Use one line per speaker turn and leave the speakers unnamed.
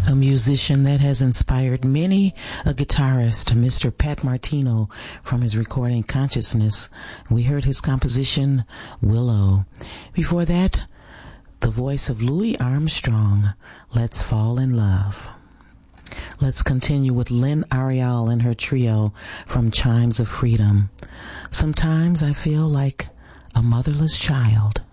a musician that has inspired many a guitarist, Mr. Pat Martino, from his recording Consciousness. We heard his composition, Willow. Before that, the voice of Louis Armstrong, Let's Fall in Love. Let's continue with Lynn Ariel and her trio from Chimes of Freedom. Sometimes I feel like a motherless child.